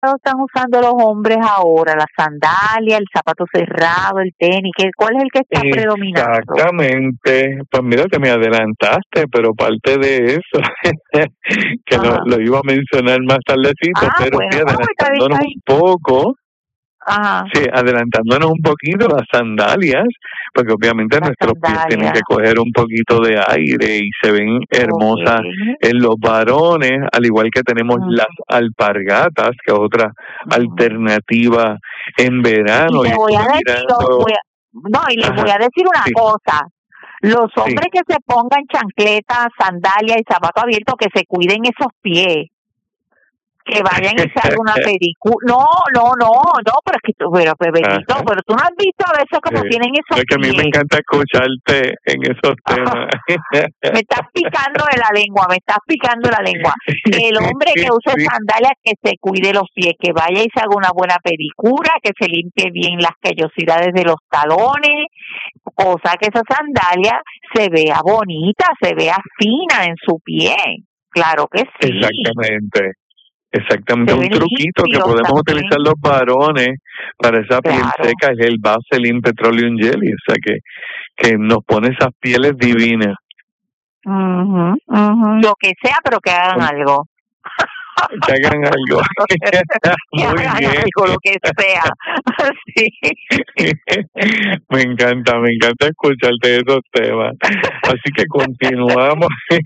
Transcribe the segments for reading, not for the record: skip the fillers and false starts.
están usando los hombres ahora? La sandalia, el zapato cerrado, el tenis. ¿Cuál es el que está predominando? Exactamente. Pues mira que me adelantaste, pero parte de eso, que lo iba a mencionar más tardecito, pero bueno, sí, adelantándonos un poco. Ajá. Sí, adelantándonos un poquito las sandalias, porque obviamente nuestros pies tienen que coger un poquito de aire y se ven hermosas en los varones, al igual que tenemos las alpargatas, que es otra alternativa en verano. Y les voy a decir una cosa. Los hombres que se pongan chancletas, sandalias y zapatos abiertos, que se cuiden esos pies. Que vayan y se hagan una película. No, pero es que pero tú no has visto a veces como tienen esos es que a mí me encanta escucharte en esos temas. Me estás picando la lengua. El hombre que use sandalias, que se cuide los pies, que vaya y se haga una buena pedicura, que se limpie bien las callosidades de los talones, cosa que esa sandalia se vea bonita, se vea fina en su pie. Claro que sí. Exactamente, un truquito que podemos utilizar los varones para esa piel seca es el Vaseline Petroleum Jelly, o sea que nos pone esas pieles divinas. Lo que sea, pero que hagan algo. Que hagan algo. Muy bien. Algo, lo que sea. Sí. Me encanta escucharte esos temas. Así que continuamos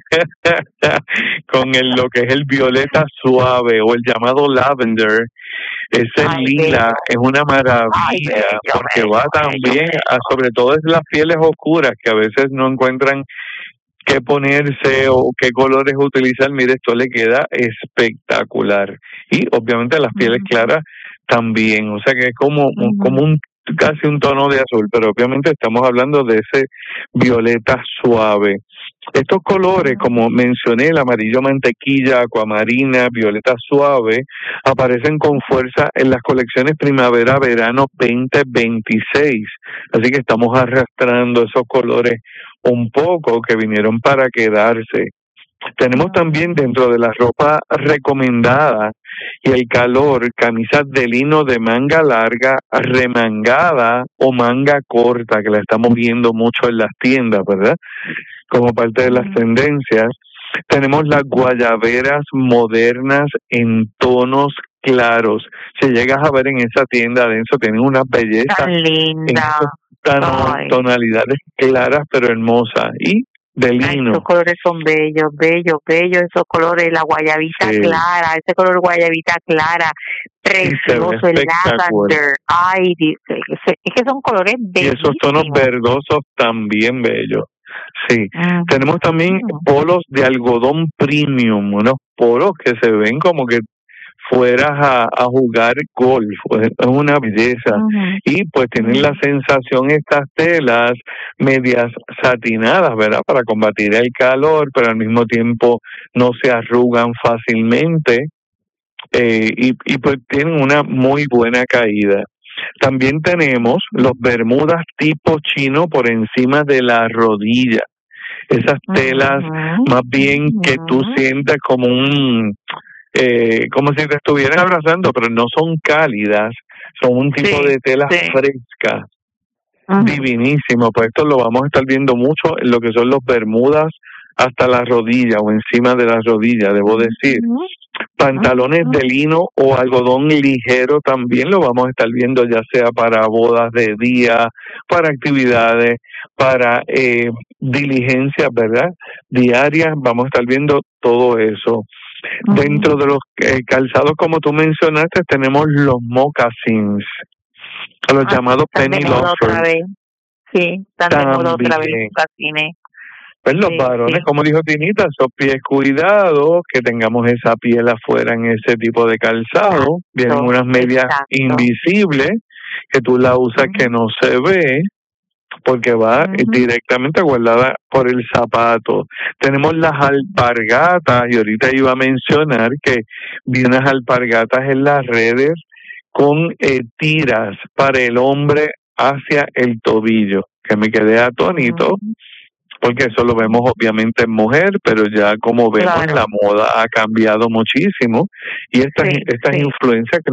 con lo que es el violeta suave o el llamado lavender. Ese lila es una maravilla porque va también sobre todo en las pieles oscuras que a veces no encuentran qué ponerse o qué colores utilizar. Mire, esto le queda espectacular. Y obviamente las pieles claras también, o sea que es como casi un tono de azul, pero obviamente estamos hablando de ese violeta suave. Estos colores, como mencioné, el amarillo mantequilla, acuamarina, violeta suave, aparecen con fuerza en las colecciones primavera-verano 2026. Así que estamos arrastrando esos colores un poco que vinieron para quedarse. Tenemos también dentro de la ropa recomendada y el calor, camisas de lino de manga larga, remangada o manga corta, que la estamos viendo mucho en las tiendas, ¿verdad? Como parte de las tendencias. Tenemos las guayaberas modernas en tonos claros. Si llegas a ver en esa tienda, Denso, tienen una belleza. Tan linda. Tonalidades claras pero hermosas. Y de lino. Esos colores son bellos, esos colores, la guayabita clara, ese color guayabita clara, precioso, el lavender, es que son colores bellos. Y esos tonos verdosos también bellos. Sí, tenemos también polos de algodón premium, unos polos que se ven como que fueras a jugar golf, pues es una belleza. Y pues tienen la sensación estas telas medias satinadas, ¿verdad? Para combatir el calor, pero al mismo tiempo no se arrugan fácilmente y pues tienen una muy buena caída. También tenemos los bermudas tipo chino por encima de la rodilla. Esas telas más bien que tú sientes como como si te estuvieran abrazando, pero no son cálidas, son un tipo de tela fresca, divinísimo. Pues esto lo vamos a estar viendo mucho en lo que son los bermudas hasta la rodilla o encima de la rodilla, debo decir. Pantalones de lino o algodón ligero también lo vamos a estar viendo, ya sea para bodas de día, para actividades, para diligencias, ¿verdad? Diarias, vamos a estar viendo todo eso. Dentro de los calzados, como tú mencionaste, tenemos los moccasins, los llamados penny loafers. Sí, están de moda otra vez los moccasines. Pues los varones, como dijo Tinita, esos pies cuidados, que tengamos esa piel afuera en ese tipo de calzado. Vienen unas medias invisibles, que tú la usas que no se ve, porque va directamente guardada por el zapato. Tenemos las alpargatas, y ahorita iba a mencionar que vi unas alpargatas en las redes con tiras para el hombre hacia el tobillo, que me quedé atónito. porque eso lo vemos obviamente en mujer, pero ya como vemos la moda ha cambiado muchísimo y estas influencias que